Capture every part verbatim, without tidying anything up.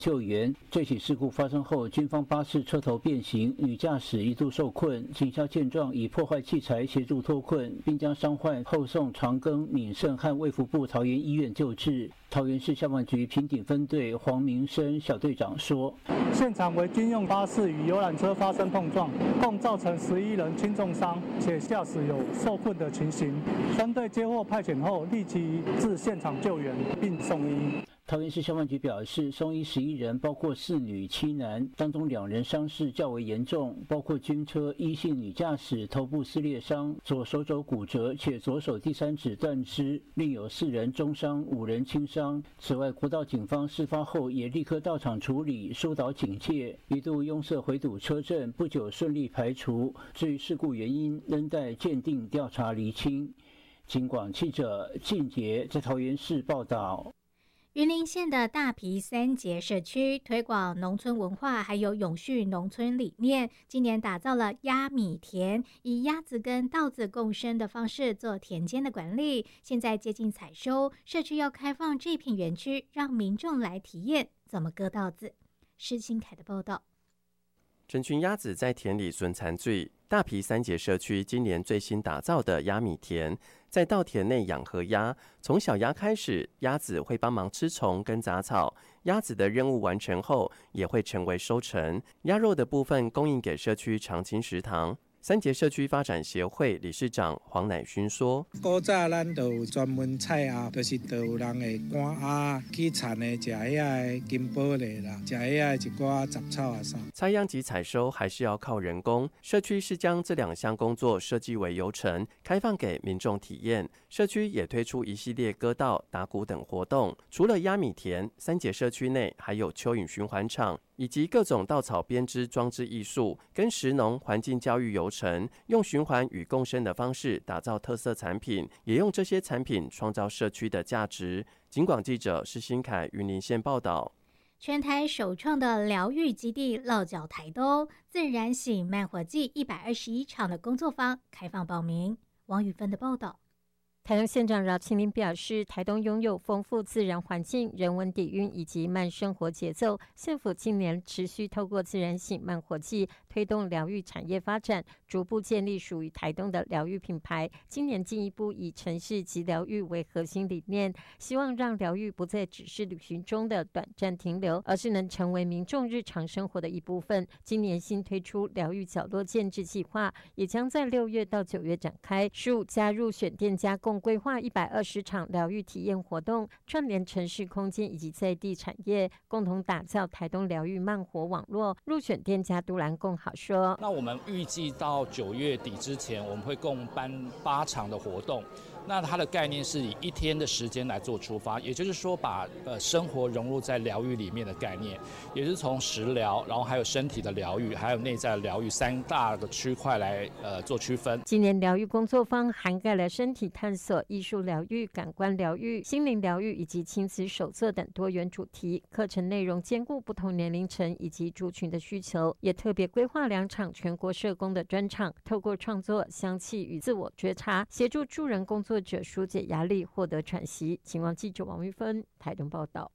救援。这起事故发生后，军方巴士车头变形，女驾驶一度受困，警消见状以破坏器材协助脱困，并将伤患后送长庚、闽盛和卫福部桃园医院救治。桃园市消防局平顶分队黄明生小队长说， 现场为军用巴士与游览车发生碰撞，共造成十一人轻重伤，且驾驶有受困的情形。分队接获派遣后，立即至现场救援并送医。 桃园市消防局表示，送医十一人，包括四女七男，当中两人伤势较为严重，包括军车一姓女驾驶头部撕裂伤，左手肘骨折，且左手第三指断肢，另有四人中伤，五人轻伤。此外，国道警方事发后也立刻到场处理，疏导警戒，一度拥塞回堵车阵，不久顺利排除。至于事故原因，仍待鉴定调查厘清。警广记者靳杰在桃园市报道。 云林县的大埤三节社区推广农村文化还有永续农村理念，今年打造了鸭米田，以鸭子跟稻子共生的方式做田间的管理。现在接近采收，社区要开放这片园区，让民众来体验怎么割稻子。施新凯的报道。 整群鸭子在田里孙残醉。大埤三节社区今年最新打造的鸭米田，在稻田内养禾鸭，从小鸭开始，鸭子会帮忙吃虫跟杂草。鸭子的任务完成后，也会成为收成。鸭肉的部分供应给社区长青食堂。三节社区发展协会理事长黄乃勋说：“ 古早咱都有专门菜鸭，就是都有人会赶鸭去田的食遐个金宝类啦，食遐一寡杂草啊啥。 插秧及采收还是要靠人工。社区是将这两项工作设计为游程，开放给民众体验。社区也推出一系列割稻、打鼓等活动。除了鸭米田，三节社区内还有蚯蚓循环场。”以及各种稻草编织装置艺术，跟食农环境教育游程，用循环与共生的方式打造特色产品，也用这些产品创造社区的价值。警广记者施新凯云林县报道。 全台首创的疗愈基地落脚台东，自然醒慢活季一百二十一场的工作坊开放报名。王宇芬的报道。 台东县长饶庆林表示，台东拥有丰富自然环境、人文底蕴以及慢生活节奏。县府近年持续透过自然醒慢活季，推动疗愈产业发展，逐步建立属于台东的疗愈品牌。今年进一步以城市及疗愈为核心理念，希望让疗愈不再只是旅行中的短暂停留，而是能成为民众日常生活的一部分。今年新推出疗愈角落建制计划，也将在六月到九月展开。十五加入选店家共规划一百二十场疗愈体验活动，串联城市空间以及在地产业，共同打造台东疗愈慢活网络。入选店家杜兰贡好说：“ 那我们预计到九月底之前，我们会共办八场的活动。那它的概念是以一天的时间来做出发，也就是说把呃生活融入在疗愈里面的概念，也是从食疗，然后还有身体的疗愈，还有内在的疗愈三大的区块来呃做区分。 今年疗愈工作坊涵盖了身体探索、艺术疗愈、感官疗愈、心灵疗愈以及亲子手册等多元主题，课程内容兼顾不同年龄层以及族群的需求，也特别规划两场全国社工的专场，透过创作、香气与自我觉察，协助助人工作者疏解压力，获得喘息。警广记者王玉芬台东报道。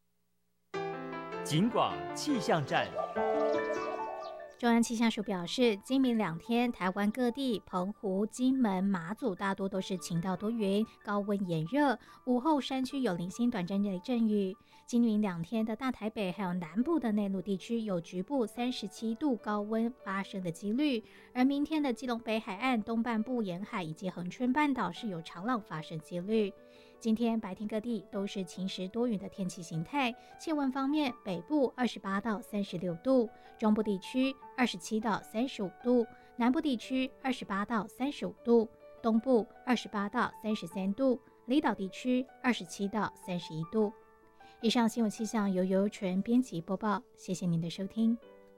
警广气象站。 中央气象署表示，今明两天，台湾各地、澎湖、金门、马祖大多都是晴到多云，高温炎热，午后山区有零星短暂雷阵雨。今明两天的大台北还有南部的内陆地区有局部三十七度高温发生的几率，而明天的基隆北海岸东半部沿海以及恒春半岛是有长浪发生几率。今天白天各地都是晴时多云的天气形态，气温方面，北部二十八到三十六度，中部地区二十七到三十五度，南部地区二十八到三十五度，东部二十八到三十三度，离岛地区二十七到三十一度。以上新闻气象由尤纯编辑播报，谢谢您的收听。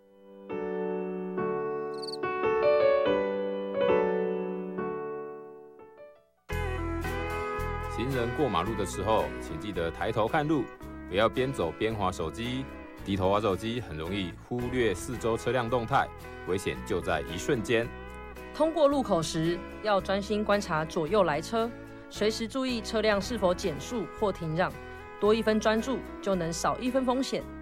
行人过马路的时候，请记得抬头看路，不要边走边滑手机。低头滑手机很容易忽略四周车辆动态，危险就在一瞬间。 通过路口时，要专心观察左右来车，随时注意车辆是否减速或停让，多一分专注就能少一分风险。